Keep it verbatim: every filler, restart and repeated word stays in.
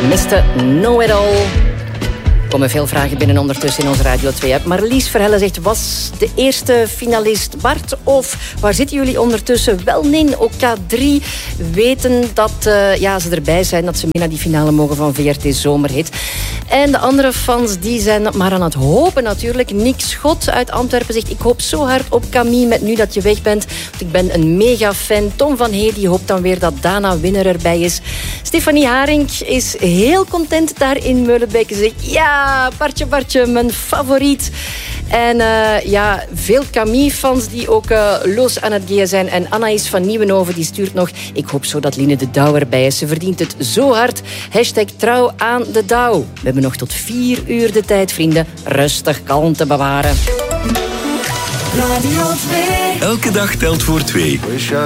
mister Know-It-All. Er komen veel vragen binnen ondertussen in onze Radio twee-app. Marlies Verhelle zegt, was de eerste finalist Bart? Of waar zitten jullie ondertussen? Wel nee, ook K drie weten dat uh, ja, ze erbij zijn, dat ze mee naar die finale mogen van V R T Zomerhit. En de andere fans die zijn maar aan het hopen natuurlijk. Nick Schot uit Antwerpen zegt, ik hoop zo hard op Camille met Nu dat je weg bent. Want ik ben een mega fan. Tom van Heer die hoopt dan weer dat Dana winnaar erbij is. Stefanie Haring is heel content daar in Meulenbeek. Ze zegt, ja, Bartje, Bartje, mijn favoriet. En uh, ja, veel Camille-fans die ook uh, los aan het geven zijn. En Anaïs van Nieuwenhoven die stuurt nog, ik hoop zo dat Line de Douw erbij is. Ze verdient het zo hard. Hashtag trouw aan de Douw. We hebben nog tot vier uur de tijd, vrienden. Rustig kalm te bewaren. Radio twee. Elke dag telt voor twee.